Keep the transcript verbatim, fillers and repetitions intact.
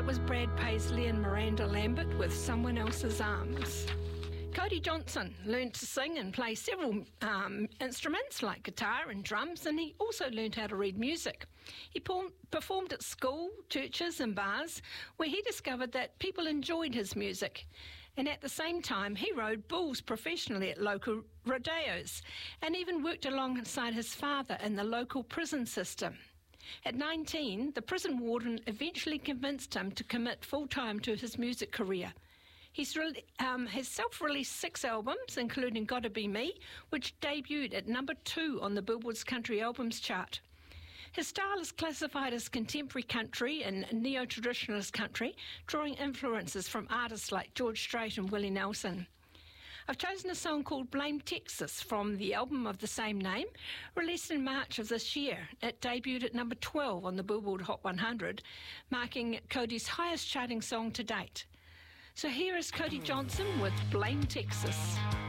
was Brad Paisley and Miranda Lambert with Someone Else's Arms. Cody Johnson learned to sing and play several um, instruments like guitar and drums, and he also learned how to read music. He performed at school, churches and bars, where he discovered that people enjoyed his music. And at the same time, he rode bulls professionally at local rodeos and even worked alongside his father in the local prison system. At nineteen, the prison warden eventually convinced him to commit full-time to his music career. He's re- um, has self-released six albums, including Gotta Be Me, which debuted at number two on the Billboard's Country Albums chart. His style is classified as contemporary country and neo-traditionalist country, drawing influences from artists like George Strait and Willie Nelson. I've chosen a song called Blame Texas from the album of the same name, released in March of this year. It debuted at number twelve on the Billboard Hot one hundred, marking Cody's highest charting song to date. So here is Cody Johnson with Blame Texas.